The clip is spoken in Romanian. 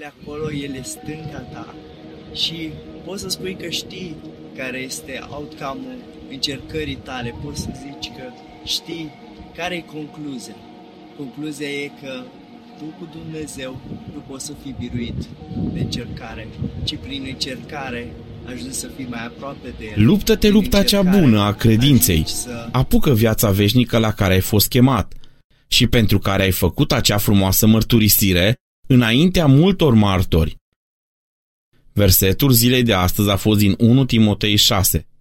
acolo, El e stânga ta și poți să spui că știi care este outcome-ul încercării tale, poți să zici că știi care e concluzia. Concluzia e că tu cu Dumnezeu nu poți să fii biruit de încercare, ci prin încercare ajungi să fii mai aproape de El. Luptă-te lupta cea bună a credinței. Apucă viața veșnică la care ai fost chemat și pentru care ai făcut acea frumoasă mărturisire înaintea multor martori. Versetul zilei de astăzi a fost din 1 Timotei 6.